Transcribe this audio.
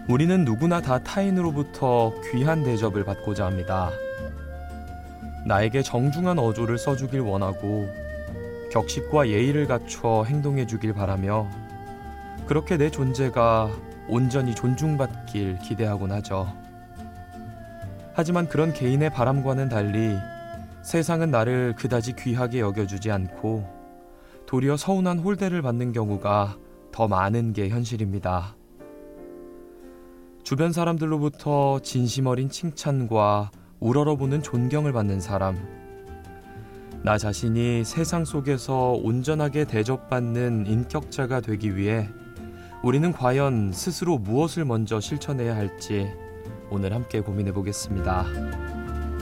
우리는 누구나 다 타인으로부터 귀한 대접을 받고자 합니다. 나에게 정중한 어조를 써주길 원하고 격식과 예의를 갖춰 행동해주길 바라며 그렇게 내 존재가 온전히 존중받길 기대하곤 하죠. 하지만 그런 개인의 바람과는 달리 세상은 나를 그다지 귀하게 여겨주지 않고 도리어 서운한 홀대를 받는 경우가 더 많은 게 현실입니다. 주변 사람들로부터 진심 어린 칭찬과 우러러보는 존경을 받는 사람, 나 자신이 세상 속에서 온전하게 대접받는 인격자가 되기 위해 우리는 과연 스스로 무엇을 먼저 실천해야 할지 오늘 함께 고민해 보겠습니다.